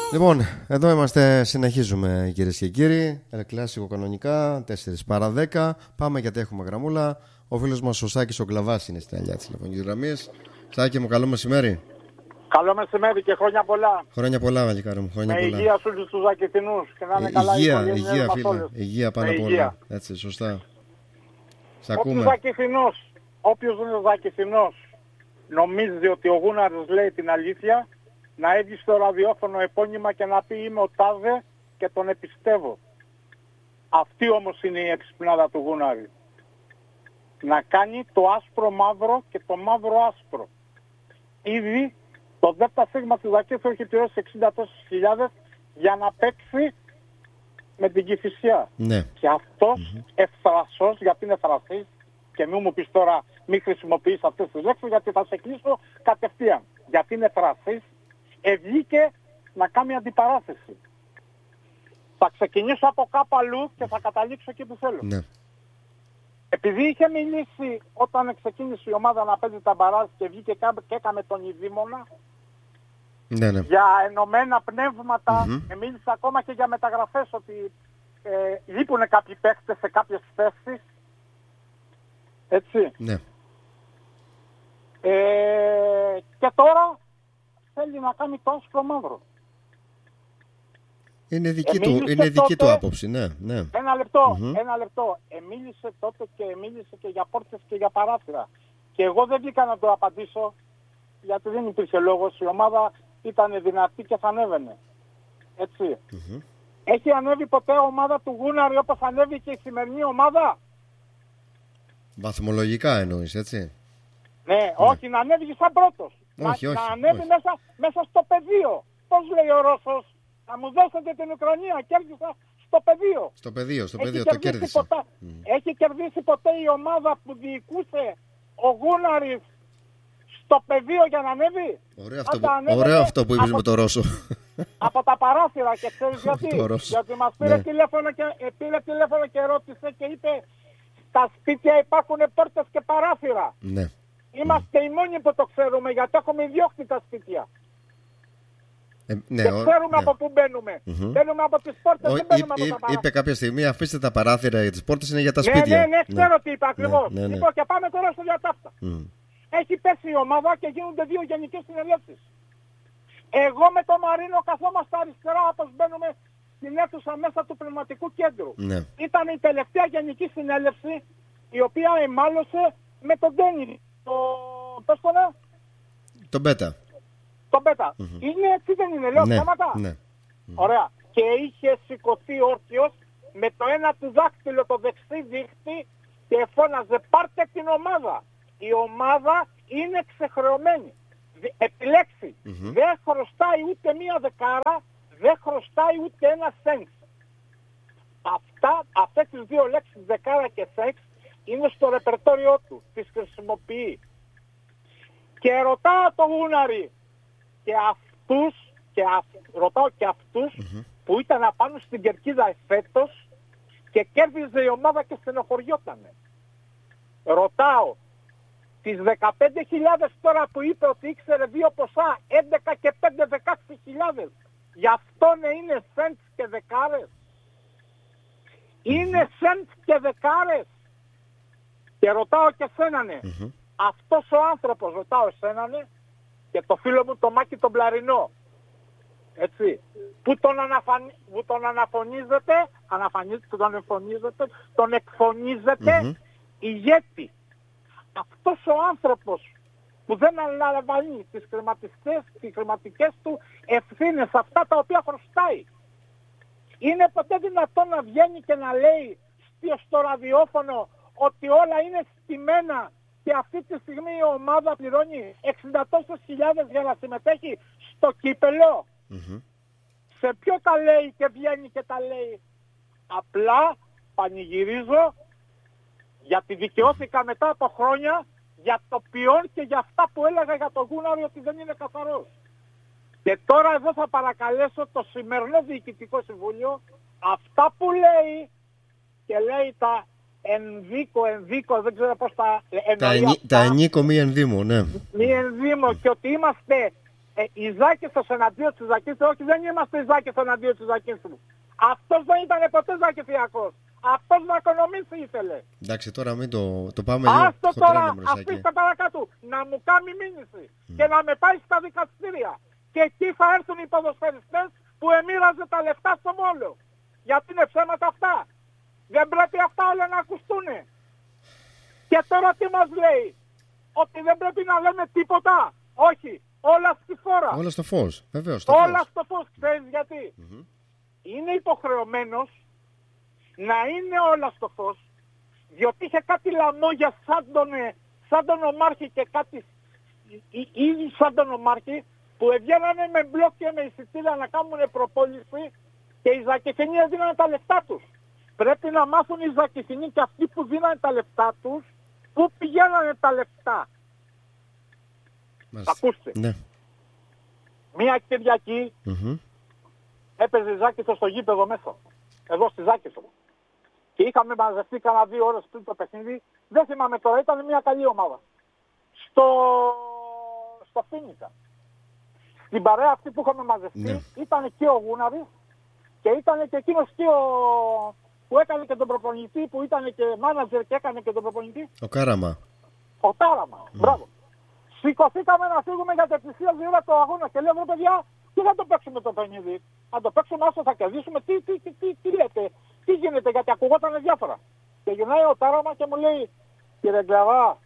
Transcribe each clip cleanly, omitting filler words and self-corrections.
Λοιπόν, εδώ είμαστε, συνεχίζουμε κυρίες και κύριοι. Κλάσικο κανονικά, 4 παρά 10. Πάμε γιατί έχουμε γραμμούλα. Ο φίλος μας ο Σάκης ο Κλαβάς είναι στην αλιά της τηλεφωνικής γραμμής. Σάκη μου, καλό μεσημέρι. Καλό μεσημέρι και χρόνια πολλά. Χρόνια πολλά, Βαλικάρο μου. Χρόνια με πολλά. Υγεία σε όλους τους Ζακηθινούς και να είναι καλά υγεία, οι υγεία, φίλε. όλες. Υγεία πάνω απ' όλα. Έτσι, σωστά. Σ' ακούμε. Όποιος είναι Ζακηθινός νομίζει ότι ο Γούναρης λέει την αλήθεια, να έβγει στο ραδιόφωνο επώνυμα και να πει είμαι ο Τάδε και τον επιστεύω. Αυτή όμως είναι η εξυπνάδα του Γούναρη. Να κάνει το άσπρο μαύρο και το μαύρο άσπρο. Ήδη το ΔΣ του Ζακήθου έχει πληρώσει 60 τόσες χιλιάδες για να παίξει με την Κηφισιά. Ναι. Και αυτός ευθρασός, γιατί είναι θρασής, και μην μου πεις τώρα μην χρησιμοποιείς αυτές τις λέξεις γιατί θα σε κλείσω κατευθείαν. Γιατί είναι θρασής, βγήκε να κάνει αντιπαράθεση. Θα ξεκινήσω από κάπου αλλού και θα καταλήξω εκεί που θέλω. Ναι. Επειδή είχε μιλήσει όταν ξεκίνησε η ομάδα να παίζει τα μπαράζ και βγήκε και έκαμε τον Ιδήμονα, ναι, ναι, για ενωμένα πνεύματα, μίλησε ακόμα και για μεταγραφές ότι λείπουν κάποιοι παίχτες σε κάποιες θέσεις. Έτσι. Ναι. Και τώρα θέλει να κάνει το άσπρο μαύρο. Είναι δική του άποψη, ναι, ναι. Ένα λεπτό. Μίλησε τότε και μίλησε και για πόρτες και για παράθυρα. Και εγώ δεν βγήκα να το απαντήσω, γιατί δεν υπήρχε λόγος. Η ομάδα ήταν δυνατή και θα ανέβαινε. Έτσι. Έχει ανέβει ποτέ ομάδα του Γούναρη όπως ανέβηκε η σημερινή ομάδα? Βαθμολογικά εννοείς, έτσι? Ναι, όχι, να ανέβει σαν πρώτος. Όχι, να ανέβει μέσα στο πεδίο. Πώς λέει ο Ρώσος? Να μου δώσετε την Ουκρανία, κέρδισα στο πεδίο. Στο πεδίο το κέρδισε. Έχει κερδίσει ποτέ η ομάδα που διοικούσε ο Γούναρης στο πεδίο για να ανέβει? Ωραίο αυτό που είπες με το Ρώσο. Από τα παράθυρα, και ξέρεις γιατί? Γιατί μας πήρε τηλέφωνο και ρώτησε και είπε στα σπίτια υπάρχουν πόρτες και παράθυρα. Ναι. Είμαστε οι μόνοι που το ξέρουμε, γιατί έχουμε ιδιόκτητα σπίτια. Ναι, και ξέρουμε από πού μπαίνουμε. Μπαίνουμε από τις πόρτες, δεν μπαίνουμε από τα παράθυρα. Είπε κάποια στιγμή αφήστε τα παράθυρα για τις πόρτες, είναι για τα σπίτια. Ναι, ξέρω τι είπε ακριβώς. Ναι. Λοιπόν, και πάμε τώρα στο διατάφτα. Έχει πέσει η ομάδα και γίνονται 2 γενικές συνελεύσεις. Εγώ με τον Μαρίνο καθόμαστε αριστερά όπως μπαίνουμε στην αίθουσα μέσα του πνευματικού κέντρου. Ναι. Ήταν η τελευταία γενική συνέλευση η οποία εμάλωσε με τον Ντένι. Τον Μπέτα. Τον Μπέτα. Είναι έτσι, δεν είναι? Λέω ψέματα. Ναι. Ωραία. Και είχε σηκωθεί όρθιος με το ένα του δάκτυλο το δεξί δίχτυ και φώναζε πάρτε την ομάδα. Η ομάδα είναι ξεχρεωμένη. Επιλέξει. Δεν χρωστάει ούτε μία δεκάρα, δεν χρωστάει ούτε ένα σέντ. Αυτές τις 2 λέξεις, δεκάρα και σέντ, είναι στο ρεπερτόριό του. Τις χρησιμοποιεί. Και ρωτάω το Γούναρη ρωτάω και αυτούς που ήταν απάνω στην κερκίδα εφέτος και κέρδιζε η ομάδα και στενοχωριότανε. Ρωτάω, τις 15.000 τώρα που είπε ότι ήξερε 2 ποσά, 11 και 5, 16.000, γι' αυτό είναι σέντς και δεκάρες? Είναι σέντς και δεκάρες? Και ρωτάω και σένανε, αυτός ο άνθρωπος, ρωτάω εσένανε, και το φίλο μου το Μάκη τον Πλαρινό, έτσι, που τον τον εκφωνίζετε ηγέτη. Αυτός ο άνθρωπος που δεν αναλαμβάνει τις χρηματικές του ευθύνες, αυτά τα οποία χρωστάει. Είναι ποτέ δυνατόν να βγαίνει και να λέει στο ραδιόφωνο ότι όλα είναι στημένα και αυτή τη στιγμή η ομάδα πληρώνει 60 τόσες χιλιάδες για να συμμετέχει στο κύπελο? Σε ποιο τα λέει και βγαίνει και τα λέει? Απλά πανηγυρίζω γιατί δικαιώθηκα μετά από χρόνια για το ποιόν και για αυτά που έλεγα για τον Γούναρη ότι δεν είναι καθαρός. Και τώρα εδώ θα παρακαλέσω το σημερινό Διοικητικό Συμβούλιο αυτά που λέει, και λέει τα ενδίκο, δεν ξέρω πώς τα εννοεί. Τα ενίκο μη ενδύμο, ναι. Μη ενδύμο, και ότι είμαστε οι Ζάκησος εναντίον της Ζακίστρου, όχι δεν είμαστε οι Ζάκησος εναντίον της Ζακίστρου. Αυτός δεν ήταν ποτέ Ζακηθιακός. Αυτός να οικονομήσει ήθελε. Εντάξει, τώρα μην το πάμε λίγο. Άστο τώρα, αφήστε παρακάτω, να μου κάνει μήνυση και να με πάει στα δικαστήρια. Και εκεί θα έρθουν οι ποδοσφαιριστές που εμοίραζε τα λεφτά στο Μόλο. Γιατί είναι ψέματα αυτά. Δεν πρέπει αυτά όλα να ακουστούνε. Και τώρα τι μας λέει? Ότι δεν πρέπει να λέμε τίποτα. Όχι, όλα στη φόρα. Όλα στο φως, βεβαίως. Όλα στο φως, ξέρεις γιατί? Είναι υποχρεωμένος να είναι όλα στο φως, διότι είχε κάτι λαμόγια σαν τον Ομάρχη και κάτι ήδη σαν τον Ομάρχη που εβγαίνανε με μπλοκ και με εισιτήρια να κάνουν προπόληση και οι Ζακηθινοί έδιναν τα λεφτά τους. Πρέπει να μάθουν οι Ζακηθινοί και αυτοί που δίνανε τα λεφτά τους, πού πηγαίνανε τα λεφτά. Ακούστε. Ναι. Μία Κυριακή έπαιζε η Ζάκηθο στο γήπεδο μέσα. Εδώ στη Ζάκηθο. Και είχαμε μαζευτεί κάνα 2 ώρες πριν το παιχνίδι. Δεν θυμάμαι τώρα, ήταν μια καλή ομάδα. Στο Φίνικα. Στην παρέα αυτή που είχαμε μαζευτεί ήταν και ο Γούναρης και ήταν και εκείνος και που έκανε και τον προπονητή, που ήταν και μάνατζερ και έκανε και τον προπονητή. Ο Κάραμα. Ο Κάραμα, μπράβο. Σηκωθήκαμε να φύγουμε για τα πλησίαση ώρα το αγώνα και λέω, παιδιά, τι θα το παίξουμε το παιχνίδι? Αν το παίξουμε όσο θα κερδίσουμε, τι λέτε, τι γίνεται, γιατί ακουγόταν διάφορα. Και γυρνάει ο Κάραμα και μου λέει, κύριε Γκλαβά,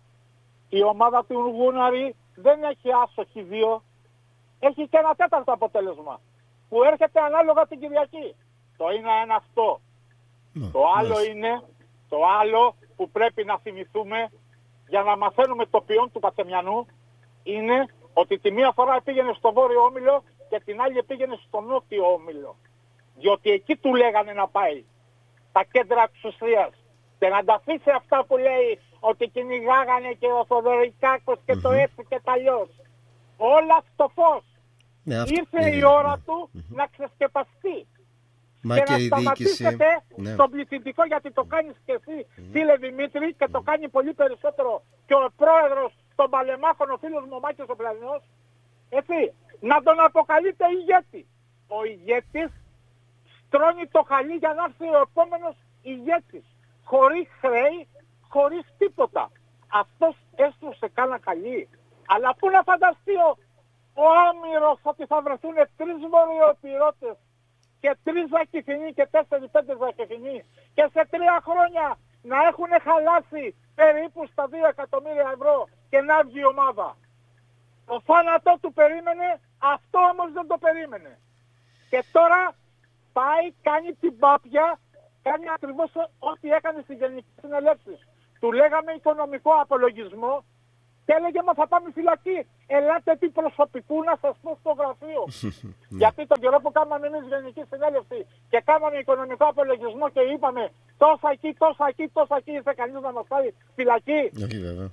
η ομάδα του Γούναρη δεν έχει άσοχη 2, έχει και ένα 4ο αποτέλεσμα, που έρχεται ανάλογα την Κυριακή. Το είναι αυτό. Το άλλο είναι, το άλλο που πρέπει να θυμηθούμε, για να μαθαίνουμε το ποιόν του Πατεμιανού, είναι ότι τη μία φορά πήγαινε στο βόρειο όμιλο και την άλλη πήγαινε στο νότιο όμιλο. Διότι εκεί του λέγανε να πάει. Τα κέντρα εξουσίας. Και να τα αφήσει αυτά που λέει ότι κυνηγάγανε και ο Θοδωρικάκος και το έτσι και τα αλλιώς. Όλα στο φως. Ναι, ήρθε η ώρα του να ξεσκεπαστεί. Μα και να σταματήσετε στον πληθυντικό, γιατί το κάνεις και εσύ, φίλε Δημήτρη, και το κάνει πολύ περισσότερο και ο πρόεδρος των Παλεμάχων, ο φίλος μου ο Μάκης ο Πλανιός, έτσι, να τον αποκαλείτε ηγέτη. Ο ηγέτης στρώνει το χαλί για να έρθει ο επόμενος ηγέτης. Χωρίς χρέη, χωρίς τίποτα. Αυτός έστρωσε κάνα χαλί. Αλλά πού να φανταστεί ο Άμυρος ότι θα βρεθούν 3 βορειοπυρώτες και 3 Ζακηθινοί και 4-5 Ζακηθινοί και σε 3 χρόνια να έχουν χαλάσει περίπου στα 2 εκατομμύρια ευρώ και να βγει η ομάδα. Το θάνατό του περίμενε, αυτό όμως δεν το περίμενε. Και τώρα πάει, κάνει την πάπια, κάνει ακριβώς ό,τι έκανε στην Γενική Συνελεύση. Του λέγαμε οικονομικό απολογισμό και έλεγε μα θα πάμε φυλακή. Ελάτε επί προσωπικού να σας πω στο γραφείο. Γιατί τον καιρό που κάναμε εμείς Γενική Συνέλευση και κάναμε οικονομικό απολογισμό και είπαμε τόσα εκεί, τόσα εκεί, τόσα εκεί, ήρθε κανείς να μας πάει φυλακή? Όχι βέβαια.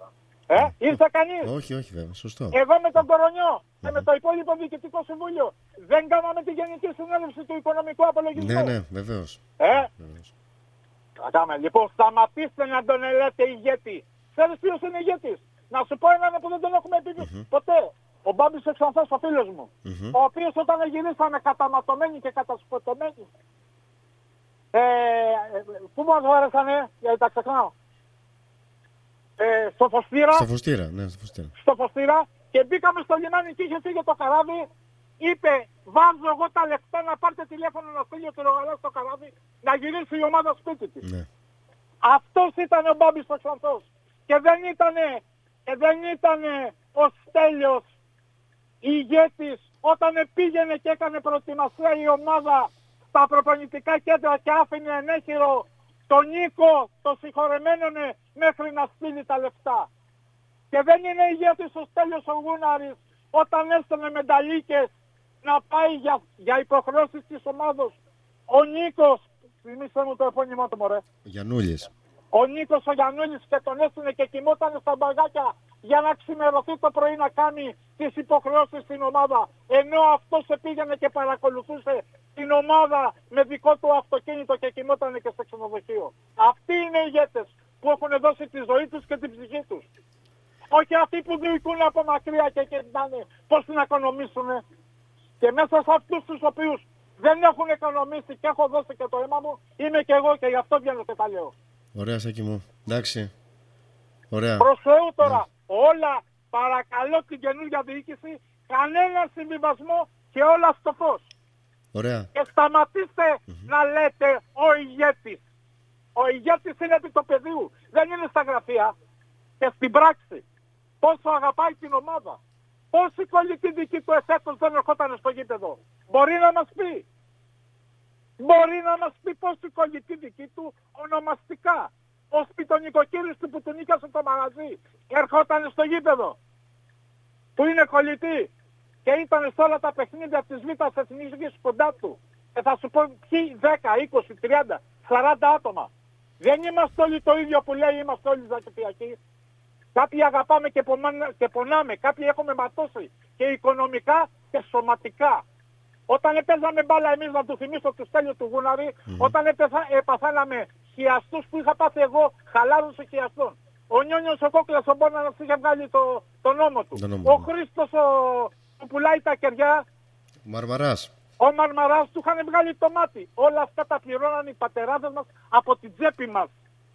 Ήρθε κανείς? Όχι βέβαια, σωστό. Εγώ με τον Κορονιό και με το υπόλοιπο Διοικητικό Συμβούλιο δεν κάναμε τη Γενική Συνέλευση του οικονομικού απολογισμού? Ναι, βεβαίως. Λοιπόν, σταματήστε να τον λέτε ηγέτη. Ξέρεις ποιος είναι ηγέτης? Να σου πω έναν που δεν τον έχουμε πει ποτέ. Ο Μπάμπης ο Ξανθός, ο φίλος μου. Ο οποίος όταν γυρίσαμε καταματωμένοι και κατασποτωμένοι. Πού μας άρεσανε, γιατί τα ξεχνάω. Στο Φωστήρα. Στο Φωστήρα, ναι, στο Φωστήρα. Στο Φωστήρα και μπήκαμε στο λιμάνι και είχε φύγει το καράβι. Είπε, βάζω εγώ τα λεφτά να πάρετε τηλέφωνο να στείλει ο Τυρογαλάς στο καράβι να γυρίσει η ομάδα σπίτι της. Ναι. Αυτός ήταν ο Μπάμπης ο Ξανθός. Και δεν ήτανε ο Στέλιος ηγέτης όταν πήγαινε και έκανε προετοιμασία η ομάδα στα προπονητικά κέντρα και άφηνε ενέχειρο τον Νίκο, το συγχωρεμένον μέχρι να στείλει τα λεφτά. Και δεν είναι ηγέτης ο Στέλιος ο Γούναρης όταν έστελνε μενταλίκες να πάει για υποχρεώσεις της ομάδος. Ο Νίκος, θυμίστε μου το επώνυμό του μωρέ. Γιαννούλης. Ο Νίκος ο Γιαννούλης και τον έστειλε και κοιμόταν στα μπαγάκια για να ξημερωθεί το πρωί να κάνει τις υποχρεώσεις στην ομάδα. Ενώ αυτός πήγαινε και παρακολουθούσε την ομάδα με δικό του αυτοκίνητο και κοιμόταν και στο ξενοδοχείο. Αυτοί είναι οι ηγέτες που έχουν δώσει τη ζωή τους και την ψυχή τους. Όχι αυτοί που διοικούν από μακριά και κοιτάνε πώς την οικονομήσουν. Και μέσα σε αυτούς τους οποίους δεν έχουν οικονομήσει και έχω δώσει και το αίμα μου, είμαι και εγώ και γι' αυτό βγαίνω και τα λέω. Ωραία, Σάκη μου. Εντάξει. Ωραία. Προς Θεού τώρα, όλα παρακαλώ την καινούργια διοίκηση, κανένα συμβιβασμό και όλα στο φως. Ωραία. Και σταματήστε να λέτε ο ηγέτης. Ο ηγέτης είναι επί το πεδίου, δεν είναι στα γραφεία. Και στην πράξη, πόσο αγαπάει την ομάδα. Πόσοι κολλητοί δικοί του εφέτος δεν ερχόταν στο γήπεδο. Μπορεί να μας πει. Μπορεί να μας πει πόσοι κολλητοί δικοί του ονομαστικά. Ο σπιτονικοκύρης του που του νίκασε το μαγαζί ερχόταν στο γήπεδο. Που είναι κολλητή. Και ήταν σε όλα τα παιχνίδια της Β' Εθνικής κοντά του. Και θα σου πω ποιοι 10, 20, 30, 40 άτομα. Δεν είμαστε όλοι το ίδιο που λέει είμαστε όλοι ζακετιακοί. Κάποιοι αγαπάμε και πονάμε. Κάποιοι έχουμε ματώσει και οικονομικά και σωματικά. Όταν έπαιζαμε μπάλα εμείς, να του θυμίσω του Στέλιο του Γούναρη, όταν παθάναμε χιαστούς που είχα πάθει εγώ, χαλάρωση χιαστών. Ο Νιόνιος ο Κόκλας ο Μπόνανας είχε βγάλει το νόμο του. Ο Χρήστος που πουλάει τα κεριά, ο Μαρμαράς του είχαν βγάλει το μάτι. Όλα αυτά τα πληρώναν οι πατεράδες μας από την τσέπη μας.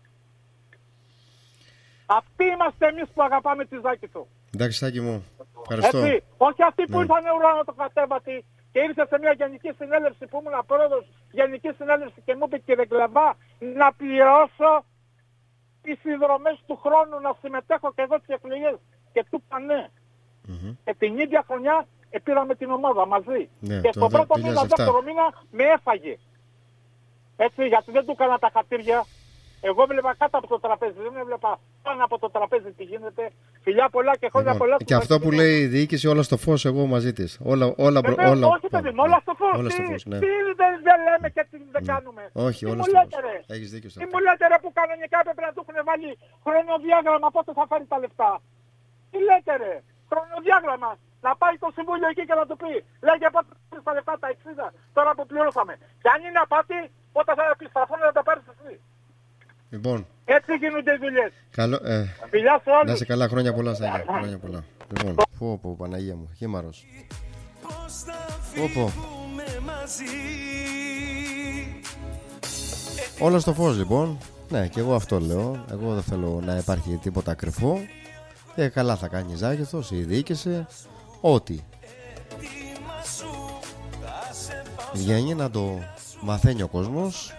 Αυτοί είμαστε εμείς που αγαπάμε τη Ζάκηθο. Εντάξει, Σάκη μου. Ευχαριστώ. Έτσι, όχι αυτοί που ήρθαν ουρανοτοκατέβατοι και ήρθε σε μια γενική συνέλευση που ήμουν πρόεδρος γενική συνέλευση και μου είπε κύριε Κλαβά να πληρώσω τις συνδρομές του χρόνου να συμμετέχω και εδώ τις εκλογές. Και του είπα ναι. Και την ίδια χρονιά πήραμε την ομάδα μαζί. Ναι, και στο πρώτο μήνα, δεύτερο μήνα με έφαγε. Έτσι, γιατί δεν του έκανα τα χατήρια. Εγώ βλέπα κάτω από το τραπέζι, δεν έβλεπα πάνω από το τραπέζι τι γίνεται. Φιλιά πολλά και χρόνια πολλά. Και αυτό που λέει η διοίκηση, όλα στο φως, εγώ μαζί της. Όλα, όχι παιδί μου, όλα στο φως. Ναι. Τι δεν λέμε και τι δεν κάνουμε. Όχι, όλα στο φως. Έχεις δίκιο σε τι αυτό. μου λέτε ρε που κανονικά έπρεπε να του έχουν βάλει χρονοδιάγραμμα πότε θα φέρει τα λεφτά. Τι λέτε ρε, χρονοδιάγραμμα. Να πάει το συμβούλιο εκεί και να του πει λέγε πότε θα πάρεις τα λεφτά τα 60 τώρα που πληρώσαμε. Και αν είναι απάτη, πότε θα επιστραφούν να τα πάρεις εσύ. Λοιπόν. Έτσι γίνονται οι δουλειές. Φιλιά σε όλους. Να είσαι καλά, χρόνια πολλά, Σάκη. Χρόνια πολλά. Λοιπόν, πω, Παναγία μου, χήμαρος. Πω. Όλα στο φως, λοιπόν. Ναι, και εγώ αυτό λέω. Εγώ δεν θέλω να υπάρχει τίποτα κρυφό. Και καλά θα κάνει η Ζάκηθος, η διοίκηση. Ό,τι βγαίνει να το μαθαίνει ο κόσμος.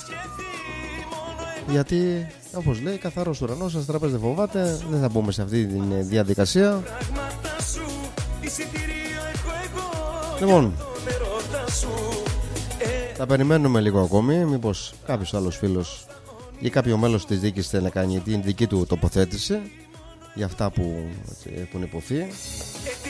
Γιατί, όπως λέει, καθαρός ουρανός, σας τραπέζι δεν φοβάται. Δεν θα μπούμε σε αυτή τη διαδικασία. Λοιπόν, θα περιμένουμε λίγο ακόμη. Μήπως κάποιος άλλος φίλος ή κάποιο μέλος της διοίκησης θέλει να κάνει την δική του τοποθέτηση για αυτά που έχουν υποθεί.